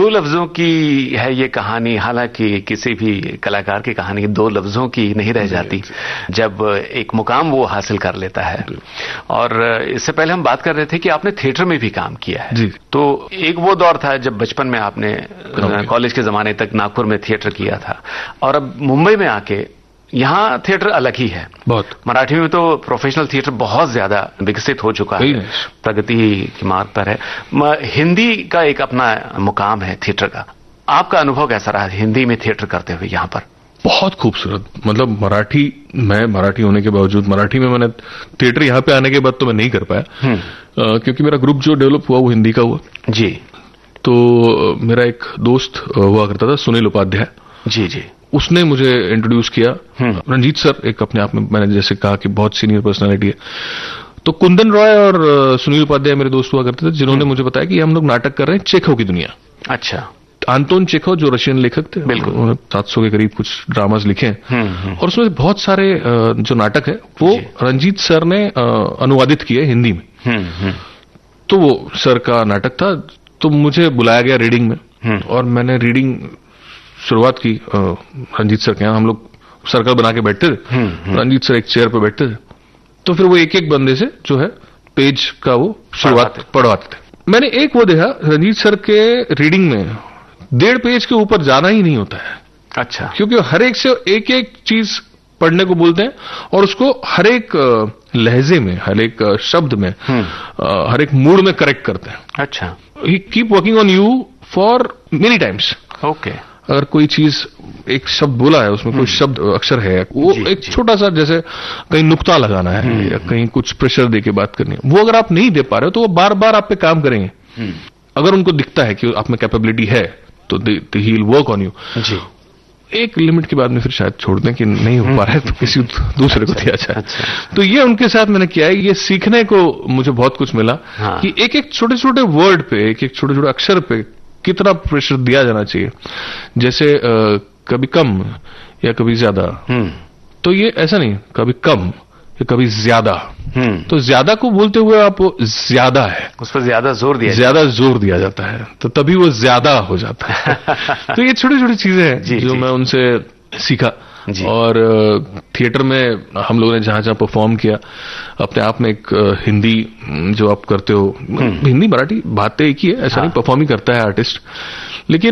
लफ्जों की है ये कहानी, हालांकि किसी भी कलाकार की कहानी दो लफ्जों की नहीं रह जाती जब एक मुकाम वो हासिल कर लेता है। और इससे पहले हम बात कर रहे थे कि आपने थिएटर में भी काम किया है। जी। तो एक वो दौर था जब बचपन में आपने कॉलेज के जमाने तक नागपुर में थिएटर किया था, और अब मुंबई में आके यहाँ थिएटर अलग ही है बहुत। मराठी में तो प्रोफेशनल थिएटर बहुत ज्यादा विकसित हो चुका है, प्रगति के मार्ग पर है। हिंदी का एक अपना मुकाम है थिएटर का। आपका अनुभव कैसा रहा हिंदी में थिएटर करते हुए यहाँ पर? बहुत खूबसूरत। मतलब मैं मराठी होने के बावजूद मराठी में मैंने थिएटर यहाँ पे आने के बाद तो मैं नहीं कर पाया, क्योंकि मेरा ग्रुप जो डेवलप हुआ वो हिंदी का हुआ। जी। तो मेरा एक दोस्त हुआ करता था, सुनील उपाध्याय। जी जी। उसने मुझे इंट्रोड्यूस किया। रंजीत सर एक अपने आप में, मैंने जैसे कहा कि बहुत सीनियर पर्सनालिटी है, तो कुंदन रॉय और सुनील उपाध्याय मेरे दोस्त हुआ करते थे, जिन्होंने मुझे बताया कि हम लोग नाटक कर रहे हैं चेखव की दुनिया। अच्छा। आंतोन चेखव जो रशियन लेखक थे, बिल्कुल, उन्होंने 700 के करीब कुछ ड्रामास लिखे हैं, और उसमें बहुत सारे जो नाटक है वो रंजीत सर ने अनुवादित किए हिंदी में। तो वो सर का नाटक था, तो मुझे बुलाया गया रीडिंग में, और मैंने रीडिंग शुरुआत की रंजीत सर के यहाँ। हम लोग सर्कल बना के बैठते थे, रंजीत सर एक चेयर पे बैठते थे, तो फिर वो एक एक बंदे से जो है पेज का वो शुरुआत पढ़वाते थे। मैंने एक वो देखा, रंजीत सर के रीडिंग में 1.5 पेज के ऊपर जाना ही नहीं होता है। अच्छा। क्योंकि हर एक से एक एक चीज पढ़ने को बोलते हैं, और उसको हर एक लहजे में, हर एक शब्द में, हर एक मूड में करेक्ट करते हैं। अच्छा। ही keep working on you for many times. Okay. अगर कोई चीज, एक शब्द बोला है, उसमें कोई शब्द अक्षर है, वो एक छोटा सा, जैसे कहीं नुक्ता लगाना है या कहीं कुछ प्रेशर दे के बात करनी है, वो अगर आप नहीं दे पा रहे हो तो वो बार बार आप पे काम करेंगे। अगर उनको दिखता है कि आप में कैपेबिलिटी है तो he will work on you. एक लिमिट के बाद में फिर शायद छोड़ दें कि नहीं हो पा रहा है तो किसी दूसरे को दिया जाए। तो ये उनके साथ मैंने किया है। ये सीखने को मुझे बहुत कुछ मिला कि एक एक छोटे छोटे वर्ड पे, एक एक छोटे छोटे अक्षर पे कितना प्रेशर दिया जाना चाहिए। जैसे कभी कम या कभी ज्यादा, तो ये ऐसा नहीं, कभी कम या कभी ज्यादा। तो ज्यादा को बोलते हुए आप ज्यादा है, उस पर ज्यादा जोर दिया जाता है, तो तभी वो ज्यादा हो जाता है। तो ये छोटी छोटी चीजें हैं जो मैं उनसे सीखा। और थिएटर में हम लोगों ने जहां जहां परफॉर्म किया, अपने आप में एक हिंदी जो आप करते हो, हिंदी मराठी बातें एक ही है, ऐसा नहीं, परफॉर्म ही करता है आर्टिस्ट, लेकिन